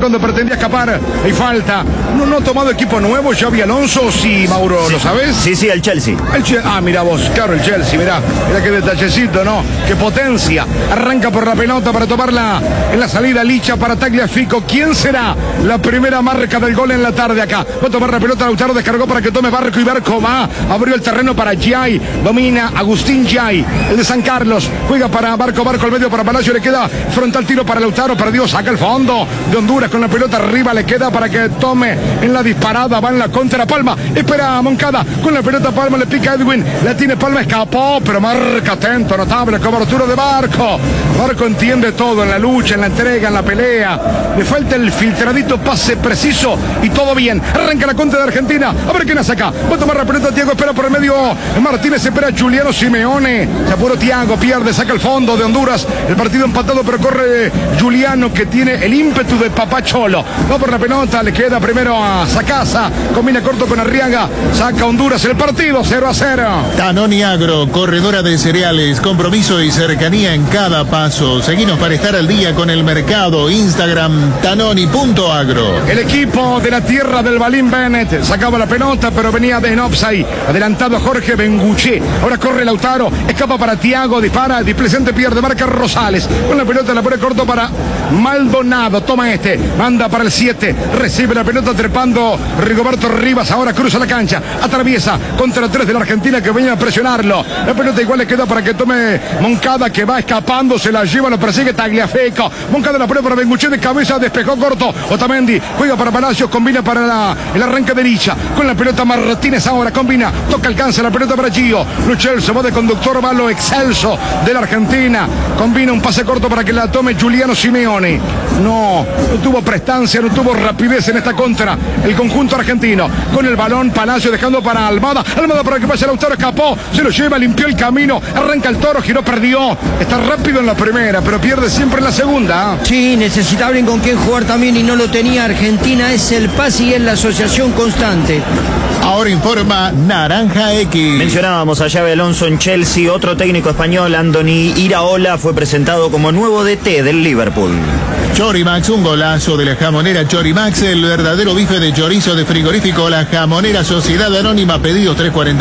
cuando pretendía escapar. Hay falta. No ha tomado equipo nuevo Xabi Alonso, sí, Mauro, ¿lo sabes? Sí, el Chelsea. Mira vos, claro, el Chelsea, mirá qué detallecito, ¿no? Qué potencia. Arranca por la pelota para tomarla en la salida Licha para Tagliafico. ¿Quién será la primera marca del gol en la tarde acá? Va a tomar la pelota, Lautaro descargó para que tome Barco y Barco va. Abrió el terreno para Giai. Domina Agustín Giai, el de San Carlos. Juega para Barco al medio para Palacio. Le queda frontal tiro para Lautaro. Perdió, saca el fondo de Honduras con la pelota arriba. Le queda para que tome en la disparada. Va en la contra Palma. Espera Moncada con la pelota Palma. Le pica Edwin. La tiene Palma. Escapó, pero marca atento. Notable cobertura de Barco. Barco entiende todo en la lucha, en la entrega, en la pelea. Le falta el filtradito pase preciso y todo bien. Arranca la contra de Argentina. A ver quién la saca. Va a tomar la pelota Thiago. Espera por el medio Martínez. Espera Juliano Simeone. Se apuró Thiago. Pierde. Saca el fondo de Honduras. El partido empatado, pero corre Juliano, que tiene el ímpetu de Papá Cholo. Va por la pelota. Le queda primero a Sacasa. Combina corto con Arriaga. Saca Honduras el partido 0-0. Danoni Agro, corredora de cereales, compromiso y cercanía en cada paso. Seguinos para estar al día con el mercado. Instagram danoni.agro. El equipo de la tierra del Balín Bennett sacaba la pelota, pero venía de offside. Adelantado Jorge Benguché. Ahora corre Lautaro. Escapa para Thiago. Dispara. Displecente pierde. Marca Rosales. Con la pelota la pone corto para Maldonado. Toma manda para el 7. Recibe la pelota trepando Rigoberto Rivas. Ahora cruza la cancha. Atraviesa contra 3 de la Argentina que venía a presionarlo. La pelota igual le queda para que tome Moncada, que va escapando. Se la lleva, lo persigue Tagliafico. Moncada la pone para Benguché de cabeza. Despejó corto. Otamendi juega para Palacios. Combina para el arranque de Licha. Con la pelota Martínez ahora. Combina. Toca, alcanza la pelota para Gio. Lo Chelsea va de conductor. Va lo excelso de la Argentina. Combina un pase corto para que la tome Juliano Simeone. No tuvo prestancia, no tuvo rapidez en esta contra. El conjunto argentino. Con el balón Palacio dejando para Almada. Almada para que vaya Lautaro. Escapó. Se lo lleva, limpió el camino. Arranca el Toro, giró, perdió. Está rápido en la primera, pero pierde siempre en la segunda. Sí, necesitaba alguien con quien jugar también y no lo tenía Argentina. Es el pase y es la asociación constante. Ahora informa Naranja X. Mencionábamos a Xabi Alonso en Chelsea. Otro técnico español, Andoni Iraola, fue presentado como nuevo DT del Liverpool. Chorimax, un golazo de la jamonera Chorimax, el verdadero bife de chorizo de frigorífico La Jamonera, Sociedad Anónima, pedidos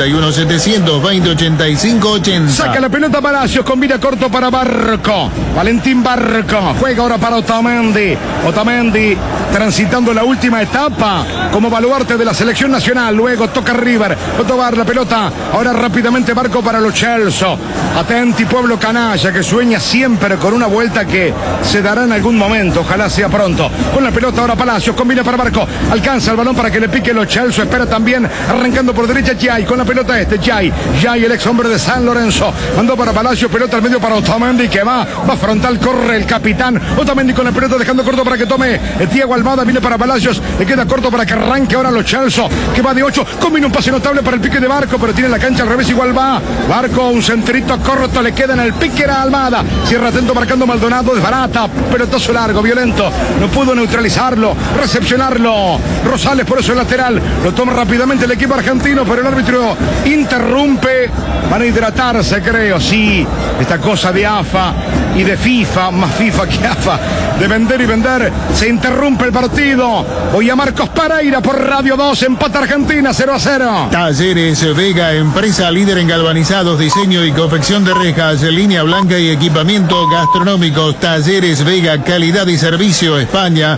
341-720-85-80. Saca la pelota Palacios, combina corto para Barco. Valentín Barco, juega ahora para Otamendi. Otamendi transitando la última etapa como baluarte de la selección nacional. Luego toca River, va a tomar la pelota. Ahora rápidamente Barco para los Chelsea. Atenti pueblo canalla, que sueña siempre con una vuelta que se dará en algún momento. Ojalá sea pronto. Con la pelota ahora Palacios, combina para Barco. Alcanza el balón para que le pique los Chelsea. Espera también, arrancando por derecha Giai. Con la pelota Giai, el ex hombre de San Lorenzo. Mandó para Palacios, pelota al medio para Otamendi, que va frontal, corre el capitán. Otamendi con la pelota dejando corto para que tome Thiago Almada. Viene para Palacios, le queda corto para que arranque ahora los Chelsea, que va de 8. Combina un pase notable para el pique de Barco, pero tiene la cancha al revés, igual va. Barco, un centrito corto, le queda en el pique a Almada. Cierra atento marcando Maldonado, desbarata, pelotazo largo, violento. No pudo neutralizarlo, recepcionarlo Rosales, por eso el lateral. Lo toma rápidamente el equipo argentino, pero el árbitro interrumpe. Van a hidratarse, creo, sí. Esta cosa de AFA y de FIFA, más FIFA que AFA, de vender y vender. Se interrumpe el partido. Voy a Marcos Pereira por Radio 2. Empata Argentina 0-0. Talleres Vega, empresa líder en galvanizados, diseño y confección de rejas, línea blanca y equipamiento gastronómicos. Talleres Vega, calidad y servicio. España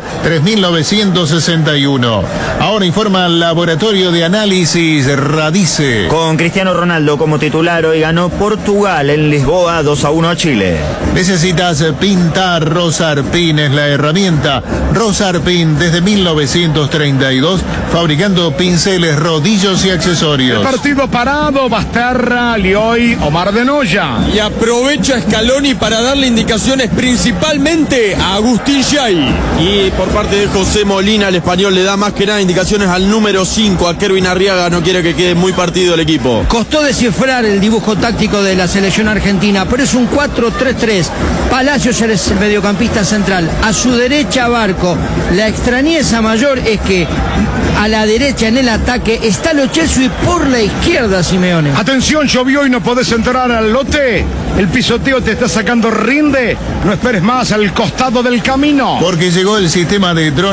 3961. Ahora informa el Laboratorio de Análisis Radice. Con Cristiano Ronaldo como titular, hoy ganó Portugal en Lisboa 2-1 a Chile. Necesitas pintar, Rosarpin es la herramienta. Rosarpin desde 1932, fabricando pinceles, rodillos y accesorios. El partido parado, Basterra, Lioy, Omar de Noya. Y aprovecha Scaloni para darle indicaciones principalmente a Agustín Giai. Y por parte de José Molina, el español le da más que nada indicaciones al número 5, a Kervin Arriaga. No quiere que quede muy partido el equipo. Costó descifrar el dibujo táctico de la selección argentina, pero es un 4-3-3. Palacios es el mediocampista central. A su derecha Barco. La extrañeza mayor es que a la derecha en el ataque está Lo Chelsea y por la izquierda Simeone. Atención, llovió y no podés entrar al lote. El pisoteo te está sacando rinde. No esperes más al costado del camino. Porque llegó el sistema de drones